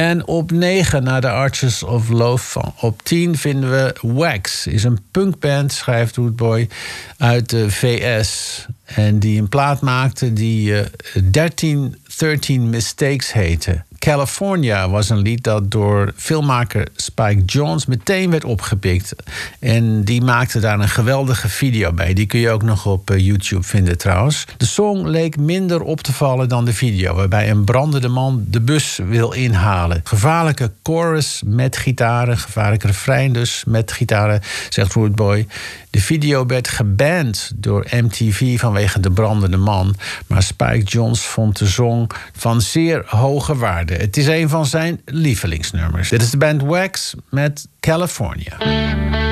En op 9 naar de Archers of Loaf. Op 10 vinden we Wax. Is een punkband, schrijft Rootboy, uit de VS. En die een plaat maakte die 13 Mistakes heette. California was een lied dat door filmmaker Spike Jonze meteen werd opgepikt. En die maakte daar een geweldige video bij. Die kun je ook nog op YouTube vinden trouwens. De song leek minder op te vallen dan de video, waarbij een brandende man de bus wil inhalen. Gevaarlijke chorus met gitaren, gevaarlijk refrein dus met gitaren, zegt Rootboy. De video werd geband door MTV vanwege de brandende man. Maar Spike Jonze vond de song van zeer hoge waarde. Het is een van zijn lievelingsnummers. Dit is de band Wax met California.